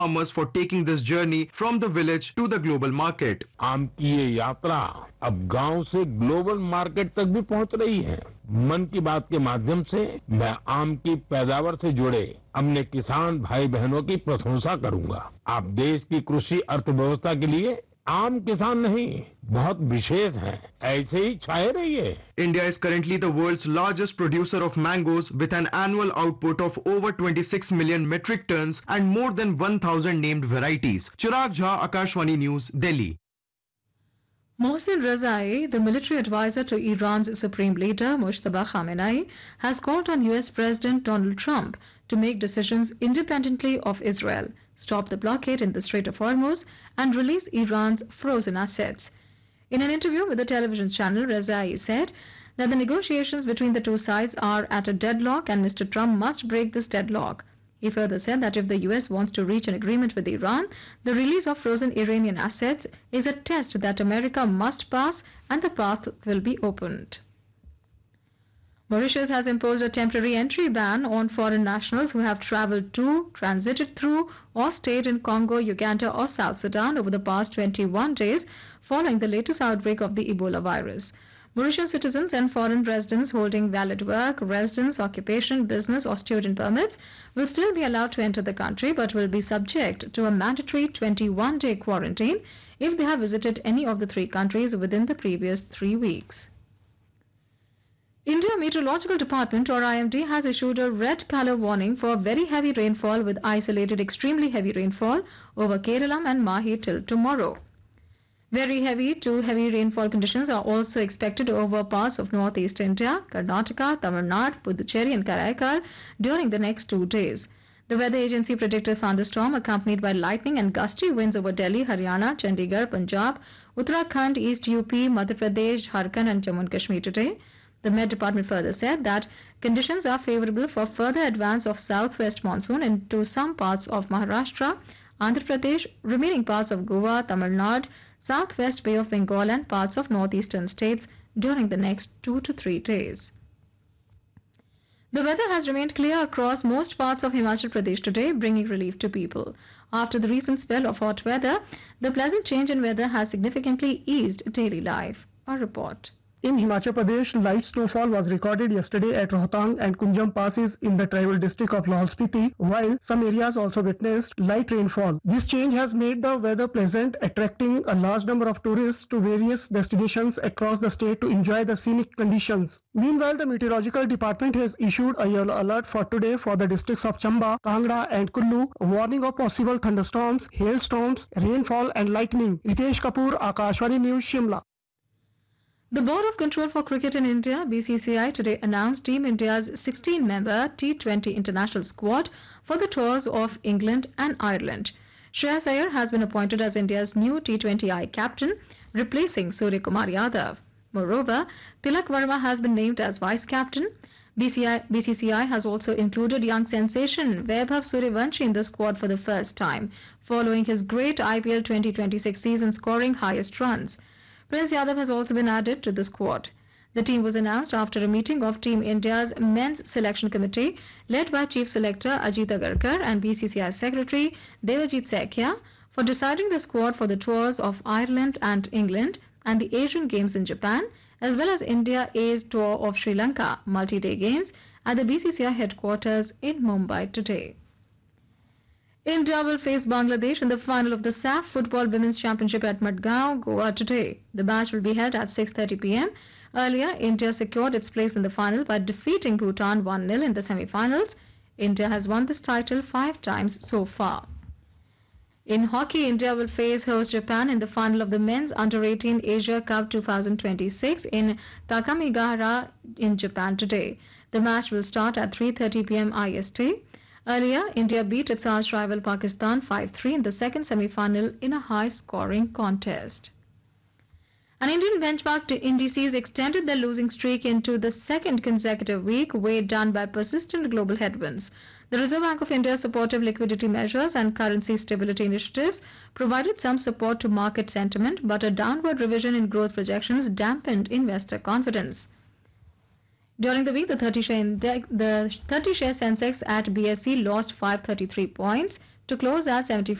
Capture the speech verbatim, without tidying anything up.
farmers for taking this journey from the village to the global market. आम की ये यात्रा अब गांव से ग्लोबल मार्केट तक भी पहुंच रही है। मन की बात के माध्यम से मैं आम की पैदावार से जुड़े अपने किसान भाई बहनों की प्रशंसा करूंगा। आप देश की कृषि अर्थव्यवस्था के लिए आम किसान नहीं, बहुत विशेष हैं। ऐसे ही छाए रहिए। India is currently the world's largest producer of mangoes with an annual output of over twenty-six million metric tons and more than one thousand named varieties. Chirag Jha, Akashvani News, Delhi. Mohsen Rezai, the military advisor to Iran's supreme leader Mojtaba Khamenei, has called on U S President Donald Trump to make decisions independently of Israel, stop the blockade in the Strait of Hormuz, and release Iran's frozen assets. In an interview with the television channel, Rezai said that the negotiations between the two sides are at a deadlock and Mister Trump must break this deadlock. He further said that if the U S wants to reach an agreement with Iran, the release of frozen Iranian assets is a test that America must pass and the path will be opened. Mauritius has imposed a temporary entry ban on foreign nationals who have travelled to, transited through, or stayed in Congo, Uganda, or South Sudan over the past twenty-one days following the latest outbreak of the Ebola virus. Mauritian citizens and foreign residents holding valid work, residence, occupation, business, or student permits will still be allowed to enter the country but will be subject to a mandatory twenty-one day quarantine if they have visited any of the three countries within the previous three weeks. India Meteorological Department or I M D has issued a red color warning for very heavy rainfall with isolated extremely heavy rainfall over Kerala and Mahi till tomorrow. Very heavy to heavy rainfall conditions are also expected over parts of northeast India, Karnataka, Tamil Nadu, Puducherry and Karaikal during the next two days. The weather agency predicted thunderstorm accompanied by lightning and gusty winds over Delhi, Haryana, Chandigarh, Punjab, Uttarakhand, East U P, Madhya Pradesh, Jharkhand and Jammu and Kashmir today. The Met Department further said that conditions are favorable for further advance of southwest monsoon into some parts of Maharashtra, Andhra Pradesh, remaining parts of Goa, Tamil Nadu, southwest Bay of Bengal and parts of northeastern states during the next two to three days. The weather has remained clear across most parts of Himachal Pradesh today, bringing relief to people. After the recent spell of hot weather, the pleasant change in weather has significantly eased daily life. A report. In Himachal Pradesh, light snowfall was recorded yesterday at Rohtang and Kunjam passes in the tribal district of Lahaul Spiti, while some areas also witnessed light rainfall. This change has made the weather pleasant, attracting a large number of tourists to various destinations across the state to enjoy the scenic conditions. Meanwhile, the Meteorological Department has issued a yellow alert for today for the districts of Chamba, Kangra and Kullu, a warning of possible thunderstorms, hailstorms, rainfall and lightning. Ritesh Kapoor, Akashvani News, Shimla. The Board of Control for Cricket in India, B C C I, today announced Team India's sixteen member T twenty international squad for the tours of England and Ireland. Shreyas Iyer has been appointed as India's new T twenty I captain, replacing Surya Kumar Yadav. Moreover, Tilak Verma has been named as vice-captain. B C C I has also included young sensation Vaibhav Suryavanshi in the squad for the first time, following his great I P L twenty twenty-six season scoring highest runs. Prince Yadav has also been added to the squad. The team was announced after a meeting of Team India's men's selection committee led by Chief Selector Ajit Agarkar and B C C I Secretary Devajit Saikia for deciding the squad for the tours of Ireland and England and the Asian Games in Japan, as well as India A's tour of Sri Lanka multi-day games at the B C C I headquarters in Mumbai today. India will face Bangladesh in the final of the S A F Football Women's Championship at Madgaon, Goa today. The match will be held at six thirty p m Earlier, India secured its place in the final by defeating Bhutan one nil in the semi-finals. India has won this title five times so far. In hockey, India will face host Japan in the final of the Men's Under eighteen Asia Cup twenty twenty-six in Kakamigahara in Japan today. The match will start at three thirty p m I S T. Earlier, India beat its arch rival Pakistan five three in the second semi-final in a high-scoring contest. An Indian benchmark indices extended their losing streak into the second consecutive week, weighed down by persistent global headwinds. The Reserve Bank of India's supportive liquidity measures and currency stability initiatives provided some support to market sentiment, but a downward revision in growth projections dampened investor confidence. During the week, the thirty share index, the thirty share Sensex at B S E lost five hundred thirty-three points, to close at seventy-four